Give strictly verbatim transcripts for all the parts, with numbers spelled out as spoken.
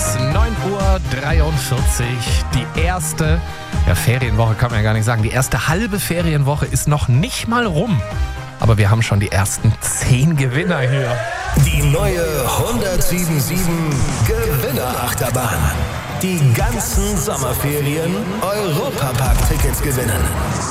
ist neun Uhr dreiundvierzig. Die erste ja, Ferienwoche kann man ja gar nicht sagen. Die erste halbe Ferienwoche ist noch nicht mal rum. Aber wir haben schon die ersten zehn Gewinner hier. Die neue hundertsieben sieben Gewinnerachterbahn. Die ganzen Sommerferien Europapark-Tickets gewinnen.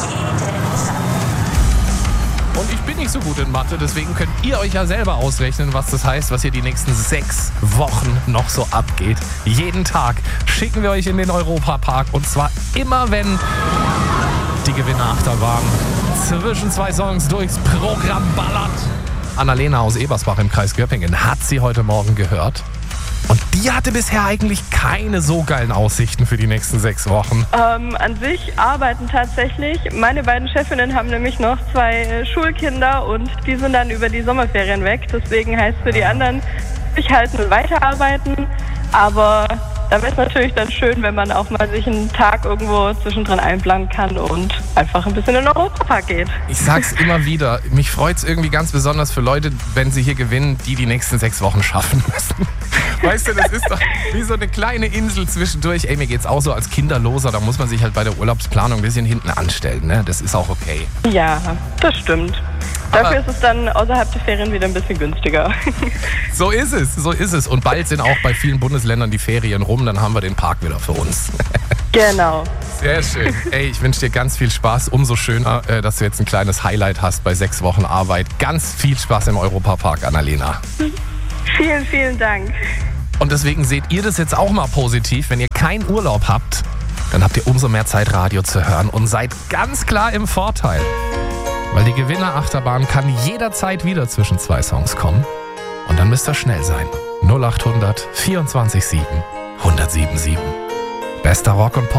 Und ich bin nicht so gut in Mathe, deswegen könnt ihr euch ja selber ausrechnen, was das heißt, was hier die nächsten sechs Wochen noch so abgeht. Jeden Tag schicken wir euch in den Europapark und zwar immer, wenn die Gewinnerachterbahn zwischen zwei Songs durchs Programm ballert. Annalena aus Ebersbach im Kreis Göppingen hat sie heute Morgen gehört. Und die hatte bisher eigentlich keine so geilen Aussichten für die nächsten sechs Wochen. Ähm, an sich arbeiten tatsächlich. Meine beiden Chefinnen haben nämlich noch zwei äh, Schulkinder und die sind dann über die Sommerferien weg. Deswegen heißt für die anderen, sich halten und weiterarbeiten. Aber da wäre es natürlich dann schön, wenn man auch mal sich einen Tag irgendwo zwischendrin einplanen kann und einfach ein bisschen in den Europapark geht. Ich sag's immer wieder, mich freut's irgendwie ganz besonders für Leute, wenn sie hier gewinnen, die die nächsten sechs Wochen schaffen müssen. Weißt du, das ist doch wie so eine kleine Insel zwischendurch. Ey, mir geht's auch so als Kinderloser, da muss man sich halt bei der Urlaubsplanung ein bisschen hinten anstellen, ne? Das ist auch okay. Ja, das stimmt. Aber dafür ist es dann außerhalb der Ferien wieder ein bisschen günstiger. So ist es, so ist es. Und bald sind auch bei vielen Bundesländern die Ferien rum, dann haben wir den Park wieder für uns. Genau. Sehr schön. Ey, ich wünsche dir ganz viel Spaß. Umso schöner, dass du jetzt ein kleines Highlight hast bei sechs Wochen Arbeit. Ganz viel Spaß im Europapark, Annalena. Vielen, vielen Dank. Und deswegen seht ihr das jetzt auch mal positiv. Wenn ihr keinen Urlaub habt, dann habt ihr umso mehr Zeit, Radio zu hören und seid ganz klar im Vorteil. Weil die Gewinnerachterbahn kann jederzeit wieder zwischen zwei Songs kommen. Und dann müsst ihr schnell sein. null acht hundert vierundzwanzig sieben hundertsieben sieben. Bester Rock und Pop.